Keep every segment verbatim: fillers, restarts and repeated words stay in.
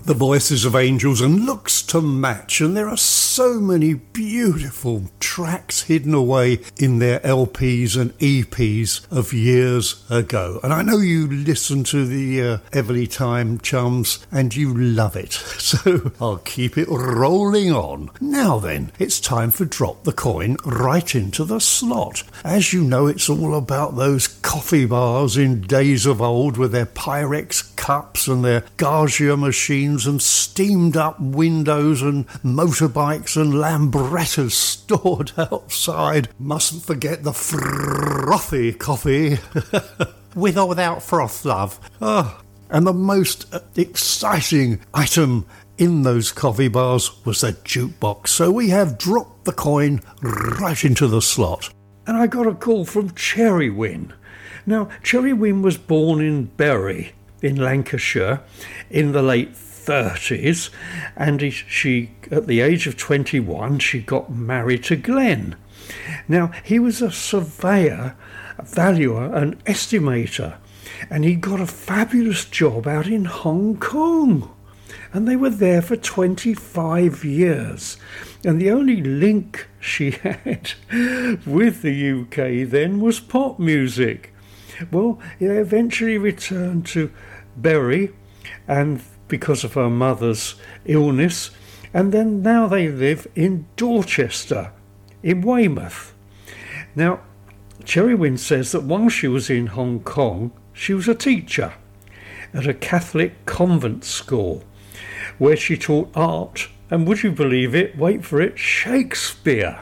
the voices of angels and looks to match, and there are so many beautiful tracks hidden away in their L Ps and E Ps of years ago. And I know you listen to the uh, Everly Time Chums and you love it, so I'll keep it rolling on. Now then, it's time for Drop the Coin right into the slot. As you know, it's all about those coffee bars in days of old with their Pyrex cups and their Gaggia machines and steamed up windows and motorbikes and Lambrettas stored outside. Mustn't forget the frothy coffee. With or without froth, love. Oh, and the most exciting item in those coffee bars was the jukebox. So we have dropped the coin right into the slot. And I got a call from Cherry Wynn. Now, Cherry Wynn was born in Bury in Lancashire in the late thirties, and he, she, at the age of twenty-one, she got married to Glenn. Now, he was a surveyor, a valuer, an estimator, and he got a fabulous job out in Hong Kong. And they were there for twenty-five years. And the only link she had with the U K then was pop music. Well, they eventually returned to Bury, and because of her mother's illness, and then now they live in Dorchester, in Weymouth. Now, Cherry Wynn says that while she was in Hong Kong, she was a teacher at a Catholic convent school, where she taught art, and would you believe it, wait for it, Shakespeare.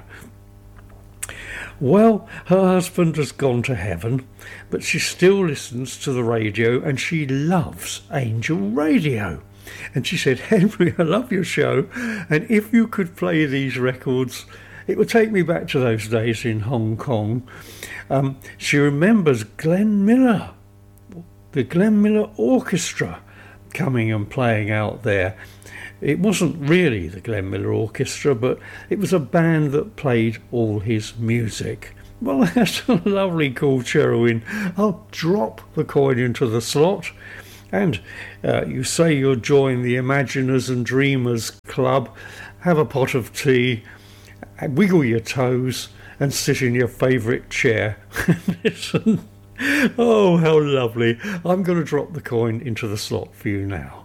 Well, her husband has gone to heaven, but she still listens to the radio and she loves Angel Radio. And she said, Henry, I love your show, and if you could play these records, it would take me back to those days in Hong Kong. Um, she remembers Glenn Miller, the Glenn Miller Orchestra, coming and playing out there. It wasn't really the Glenn Miller Orchestra, but it was a band that played all his music. Well, that's a lovely call, Cherwin. I'll drop the coin into the slot. And uh, you say you'll join the Imaginers and Dreamers Club, have a pot of tea, wiggle your toes, and sit in your favourite chair. Listen. Oh, how lovely. I'm going to drop the coin into the slot for you now.